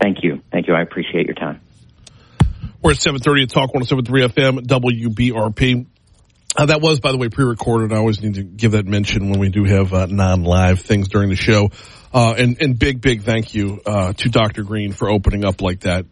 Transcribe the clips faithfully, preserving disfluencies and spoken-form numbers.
Thank you. Thank you. I appreciate your time. We're at seven thirty at Talk one oh seven point three F M, W B R P. Uh, that was, by the way, pre-recorded. I always need to give that mention when we do have uh, non-live things during the show. Uh, and, and big, big thank you uh, to Doctor Green for opening up like that.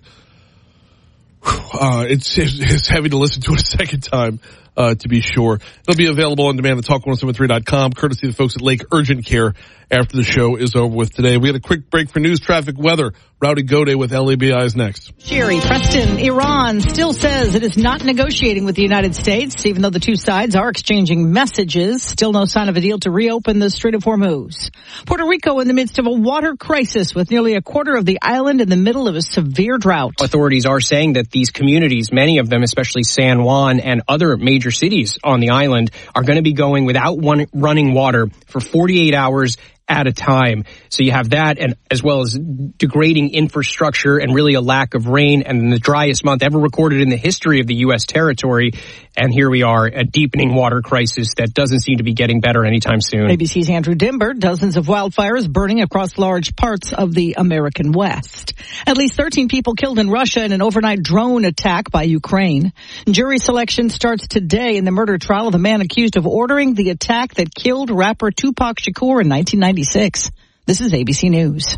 Uh, it's, it's heavy to listen to it a second time, uh, to be sure. It'll be available on demand at talk one oh seven three dot com, courtesy of the folks at Lake Urgent Care after the show is over with today. We had a quick break for news, traffic, weather. Rowdy Gode with L A B I is next. Sherry Preston, Iran still says it is not negotiating with the United States, even though the two sides are exchanging messages. Still no sign of a deal to reopen the Strait of Hormuz. Puerto Rico in the midst of a water crisis with nearly a quarter of the island in the middle of a severe drought. Authorities are saying that these communities, many of them, especially San Juan and other major cities on the island, are going to be going without one running water for forty-eight hours at a time. So you have that, and as well as degrading infrastructure and really a lack of rain, and the driest month ever recorded in the history of the U S territory. And here we are, a deepening water crisis that doesn't seem to be getting better anytime soon. A B C's Andrew Dimber, dozens of wildfires burning across large parts of the American West. At least thirteen people killed in Russia in an overnight drone attack by Ukraine. Jury selection starts today in the murder trial of the man accused of ordering the attack that killed rapper Tupac Shakur in nineteen ninety-six. This is A B C News.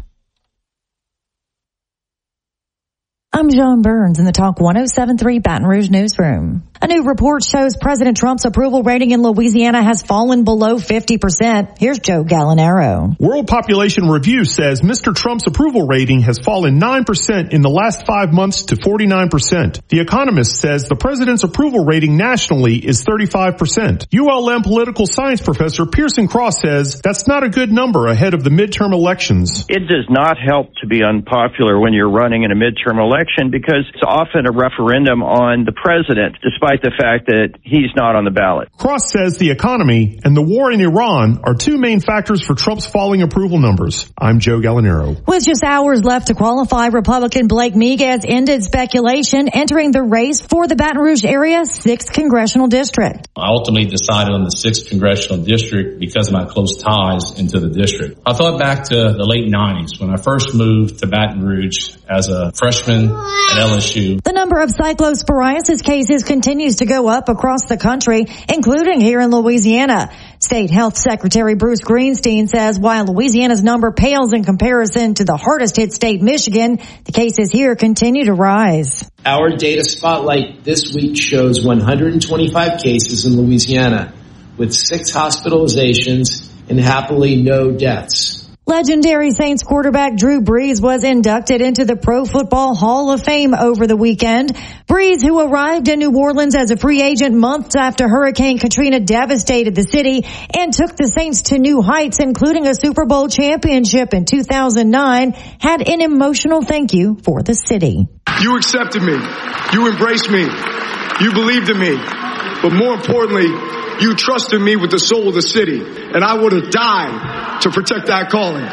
I'm John Burns in the Talk one oh seven point three Baton Rouge newsroom. A new report shows President Trump's approval rating in Louisiana has fallen below fifty percent. Here's Joe Gallinaro. World Population Review says Mister Trump's approval rating has fallen nine percent in the last five months to forty-nine percent. The Economist says the president's approval rating nationally is thirty-five percent. U L M political science professor Pearson Cross says that's not a good number ahead of the midterm elections. It does not help to be unpopular when you're running in a midterm election because it's often a referendum on the president, despite the fact that he's not on the ballot. Cross says the economy and the war in Iran are two main factors for Trump's falling approval numbers. I'm Joe Gallinaro. With just hours left to qualify, Republican Blake Miguez ended speculation entering the race for the Baton Rouge area sixth congressional district. I ultimately decided on the sixth congressional district because of my close ties into the district. I thought back to the late nineties when I first moved to Baton Rouge as a freshman at L S U. The number of cyclosporiasis cases continues to go up across the country, including here in Louisiana. State Health Secretary Bruce Greenstein says while Louisiana's number pales in comparison to the hardest hit state, Michigan, the cases here continue to rise. Our data spotlight this week shows one hundred twenty-five cases in Louisiana, with six hospitalizations and happily no deaths. Legendary Saints quarterback Drew Brees was inducted into the Pro Football Hall of Fame over the weekend. Brees, who arrived in New Orleans as a free agent months after Hurricane Katrina devastated the city and took the Saints to new heights, including a Super Bowl championship in two thousand nine, had an emotional thank you for the city. You accepted me. You embraced me. You believed in me. But more importantly, you trusted me with the soul of the city, and I would have died to protect that calling.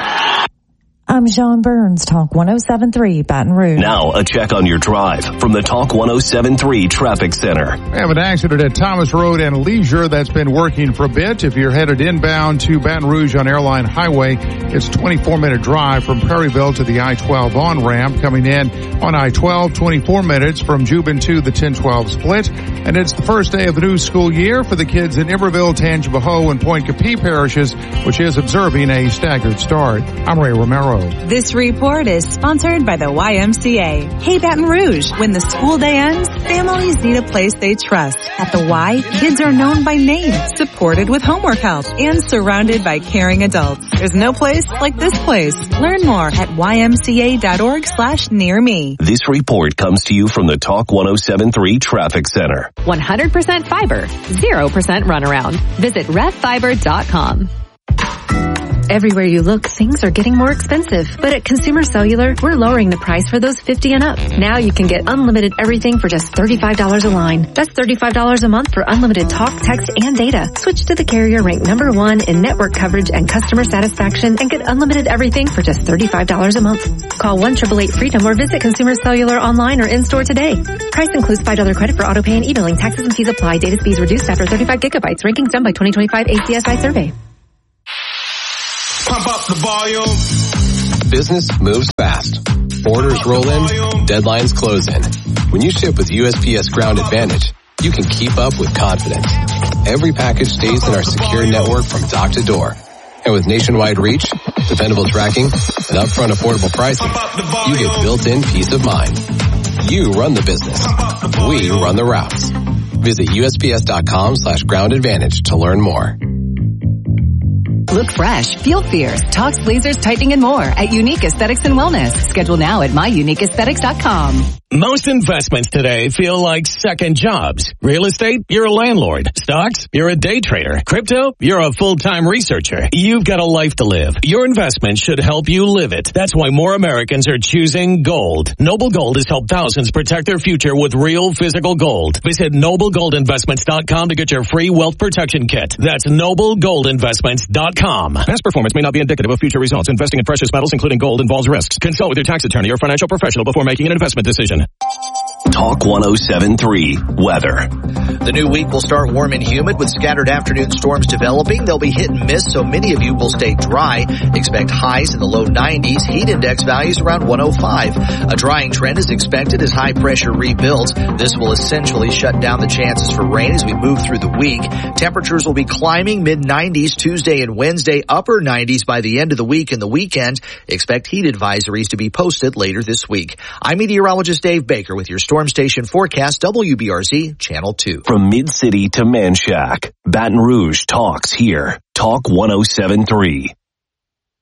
I'm Sean Burns, Talk one oh seven point three Baton Rouge. Now a check on your drive from the Talk one oh seven point three Traffic Center. We have an accident at Thomas Road and Leisure that's been working for a bit. If you're headed inbound to Baton Rouge on Airline Highway, it's a twenty-four minute drive from Prairieville to the I twelve on-ramp. Coming in on I twelve, twenty-four minutes from Jubin to the ten twelve split. And it's the first day of the new school year for the kids in Iberville, Tangipahoa, and Point Capee parishes, which is observing a staggered start. I'm Ray Romero. This report is sponsored by the Y M C A. Hey Baton Rouge, when the school day ends, families need a place they trust. At the Y, kids are known by name, supported with homework help, and surrounded by caring adults. There's no place like this place. Learn more at Y M C A dot org slash near me. This report comes to you from the Talk one oh seven point three Traffic Center. one hundred percent fiber, zero percent runaround. Visit rev fiber dot com. Everywhere you look, things are getting more expensive. But at Consumer Cellular, we're lowering the price for those fifty and up. Now you can get unlimited everything for just thirty-five dollars a line. That's thirty-five dollars a month for unlimited talk, text, and data. Switch to the carrier ranked number one in network coverage and customer satisfaction and get unlimited everything for just thirty-five dollars a month. Call one eight eight eight freedom or visit Consumer Cellular online or in-store today. Price includes five dollars credit for auto pay and e-billing. Taxes and fees apply. Data speeds reduced after thirty-five gigabytes. Rankings done by twenty twenty-five A C S I survey. Pump up the volume. business moves fast. Orders roll in, deadlines close in. When you ship with U S P S Ground Advantage, you can keep up with confidence. Every package stays in our secure network from dock to door. And with nationwide reach, dependable tracking, and upfront affordable pricing, you get built-in peace of mind. You run the business. We run the routes. Visit USPS.com slash ground advantage to learn more. Look fresh, feel fierce, talks, lasers, tightening, and more at Unique Aesthetics and Wellness. Schedule now at my unique aesthetics dot com. Most investments today feel like second jobs. Real estate, you're a landlord. Stocks, you're a day trader. Crypto, you're a full-time researcher. You've got a life to live. Your investment should help you live it. That's why more Americans are choosing gold. Noble Gold has helped thousands protect their future with real physical gold. Visit noble gold investments dot com to get your free wealth protection kit. That's noble gold investments dot com. Past performance may not be indicative of future results. Investing in precious metals, including gold, involves risks. Consult with your tax attorney or financial professional before making an investment decision. Talk one oh seven three Weather. The new week will start warm and humid with scattered afternoon storms developing. They'll be hit and miss, so many of you will stay dry. Expect highs in the low nineties, heat index values around one oh five. A drying trend is expected as high pressure rebuilds. This will essentially shut down the chances for rain as we move through the week. Temperatures will be climbing mid nineties Tuesday and Wednesday, upper nineties by the end of the week and the weekend. Expect heat advisories to be posted later this week. I'm meteorologist Dave Baker with your Storm Station forecast, W B R Z Channel two. From Mid-City to Manchac, Baton Rouge talks here. Talk one oh seven three.